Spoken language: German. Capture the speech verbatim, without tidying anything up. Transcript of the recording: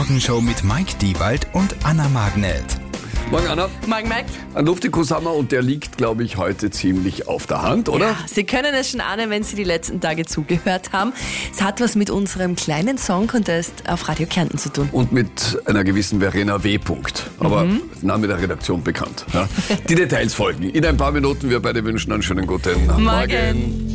Morgenshow mit Mike Diewald und Anna Magnet. Morgen, Anna. Morgen, Mike. Ein Luftikus haben wir und der liegt, glaube ich, heute ziemlich auf der Hand, oder? Ja, Sie können es schon ahnen, wenn Sie die letzten Tage zugehört haben. Es hat was mit unserem kleinen Song-Contest auf Radio Kärnten zu tun. Und mit einer gewissen Verena W. Aber mhm. Name der Redaktion bekannt. Ja. Die Details folgen. In ein paar Minuten. Wir beide wünschen einen schönen guten Morgen. Morgen.